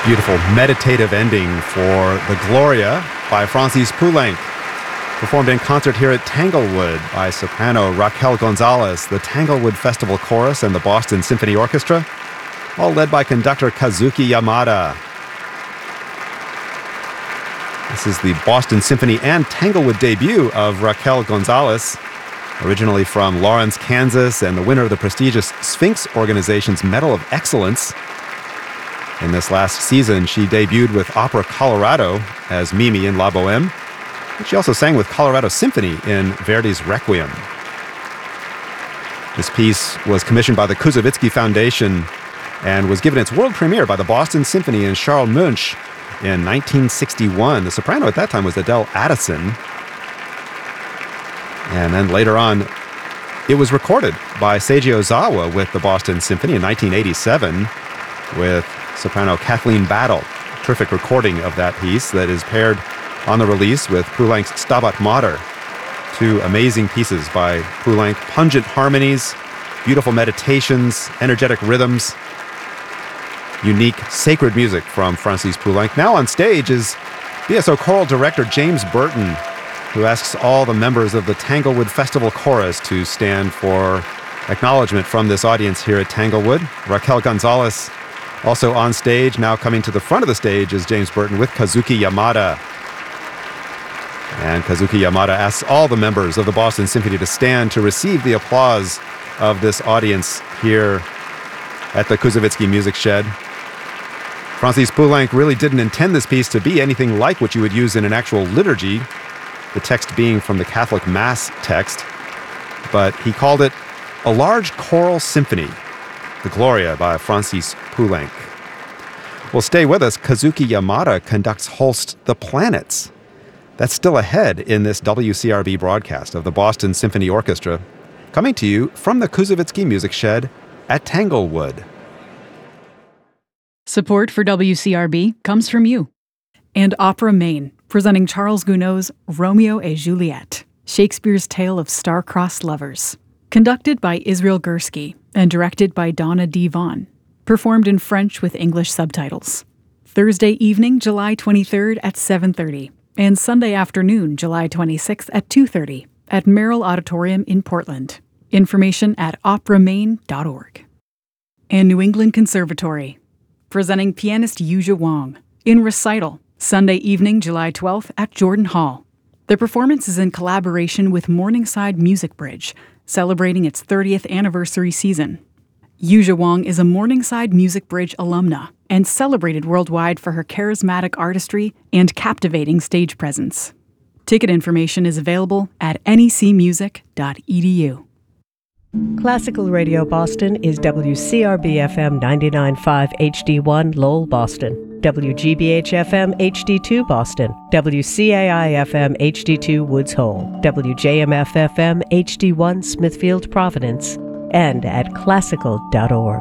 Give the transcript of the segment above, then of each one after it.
Beautiful meditative ending for The Gloria by Francis Poulenc, performed in concert here at Tanglewood by soprano Raquel Gonzalez, the Tanglewood Festival Chorus, and the Boston Symphony Orchestra, all led by conductor Kazuki Yamada. This is the Boston Symphony and Tanglewood debut of Raquel Gonzalez, originally from Lawrence, Kansas, and the winner of the prestigious Sphinx Organization's Medal of Excellence. In this last season, she debuted with Opera Colorado as Mimi in La Boheme, and she also sang with Colorado Symphony in Verdi's Requiem. This piece was commissioned by the Koussevitzky Foundation and was given its world premiere by the Boston Symphony and Charles Munch in 1961. The soprano at that time was Adele Addison. And then later on, it was recorded by Seiji Ozawa with the Boston Symphony in 1987 with soprano Kathleen Battle. Terrific recording of that piece that is paired on the release with Poulenc's Stabat Mater. Two amazing pieces by Poulenc, pungent harmonies, beautiful meditations, energetic rhythms, unique sacred music from Francis Poulenc. Now on stage is BSO choral director James Burton, who asks all the members of the Tanglewood Festival Chorus to stand for acknowledgement from this audience here at Tanglewood. Raquel Gonzalez also on stage. Now coming to the front of the stage is James Burton with Kazuki Yamada. And Kazuki Yamada asks all the members of the Boston Symphony to stand to receive the applause of this audience here at the Koussevitzky Music Shed. Francis Poulenc really didn't intend this piece to be anything like what you would use in an actual liturgy, the text being from the Catholic Mass text, but he called it a large choral symphony, The Gloria by Francis Poulenc. Well, stay with us. Kazuki Yamada conducts Holst's The Planets. That's still ahead in this WCRB broadcast of the Boston Symphony Orchestra, coming to you from the Koussevitzky Music Shed at Tanglewood. Support for WCRB comes from you. And Opera Maine, presenting Charles Gounod's Romeo et Juliet, Shakespeare's tale of star-crossed lovers. Conducted by Israel Gursky and directed by Donna D. Vaughn. Performed in French with English subtitles. Thursday evening, July 23rd at 7:30. And Sunday afternoon, July 26th at 2:30 at Merrill Auditorium in Portland. Information at operamaine.org. And New England Conservatory, presenting pianist Yuzha Wang in Recital, Sunday evening, July 12th at Jordan Hall. The performance is in collaboration with Morningside Music Bridge, celebrating its 30th anniversary season. Yuzha Wang is a Morningside Music Bridge alumna and celebrated worldwide for her charismatic artistry and captivating stage presence. Ticket information is available at necmusic.edu. Classical Radio Boston is WCRB-FM 99.5 HD1 Lowell, Boston, WGBH-FM HD2 Boston, WCAI-FM HD2 Woods Hole, WJMF-FM HD1 Smithfield, Providence, and at classical.org.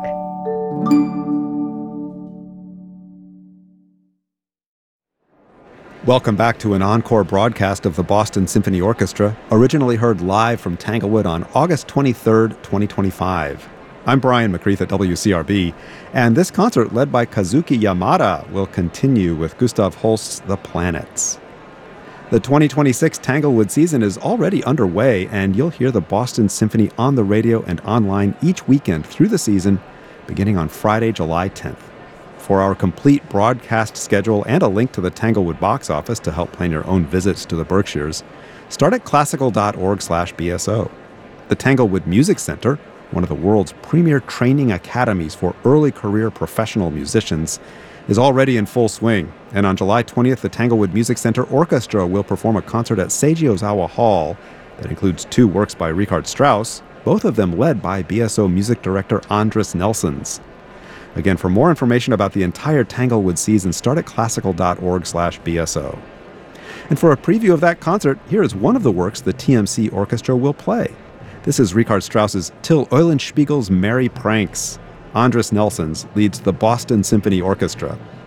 Welcome back to an encore broadcast of the Boston Symphony Orchestra, originally heard live from Tanglewood on August 23rd, 2025. I'm Brian McCreath at WCRB, and this concert, led by Kazuki Yamada, will continue with Gustav Holst's The Planets. The 2026 Tanglewood season is already underway, and you'll hear the Boston Symphony on the radio and online each weekend through the season, beginning on Friday, July 10th. For our complete broadcast schedule and a link to the Tanglewood box office to help plan your own visits to the Berkshires, start at classical.org/BSO. The Tanglewood Music Center, one of the world's premier training academies for early career professional musicians, is already in full swing. And on July 20th, the Tanglewood Music Center Orchestra will perform a concert at Seiji Ozawa Hall that includes 2 works by Richard Strauss, both of them led by BSO music director Andris Nelsons. Again, for more information about the entire Tanglewood season, start at classical.org/BSO. And for a preview of that concert, here is one of the works the TMC Orchestra will play. This is Richard Strauss's Till Eulenspiegel's Merry Pranks. Andris Nelsons leads the Boston Symphony Orchestra.